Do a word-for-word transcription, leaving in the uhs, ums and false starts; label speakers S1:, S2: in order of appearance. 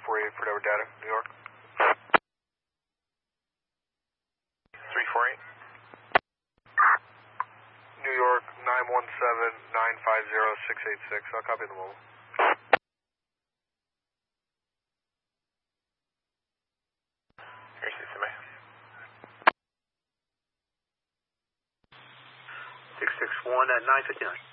S1: forty-eight for Denver data, New York.
S2: three four eight.
S1: New York, nine one seven, nine five zero, six eight six. I'll copy the mobile.
S2: Here's C C M A.
S3: six six one at nine fifty-nine.